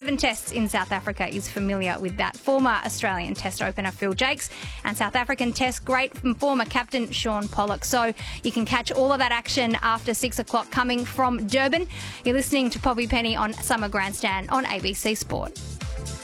7 tests in South Africa is familiar with that. Former Australian Test opener Phil Jakes and South African Test great from former captain Sean Pollock. So you can catch all of that action after 6 o'clock coming from Durban. You're listening to Poppy Penny on Summer Grandstand on ABC Sport.